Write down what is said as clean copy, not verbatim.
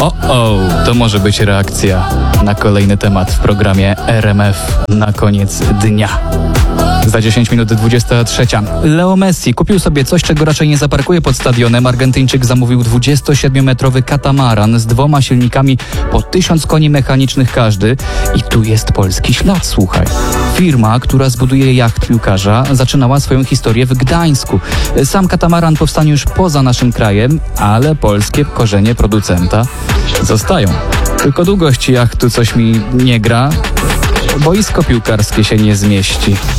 To może być reakcja na kolejny temat w programie RMF na koniec dnia. Za 10 minut 23. Leo Messi kupił sobie coś, czego raczej nie zaparkuje pod stadionem. Argentyńczyk zamówił 27-metrowy katamaran z 2 silnikami po 1000 koni mechanicznych każdy. I tu jest polski ślad, słuchaj. Firma, która zbuduje jacht piłkarza, zaczynała swoją historię w Gdańsku. Sam katamaran powstanie już poza naszym krajem, ale polskie korzenie producenta zostają. Tylko długość jachtu coś mi nie gra. Boisko piłkarskie się nie zmieści.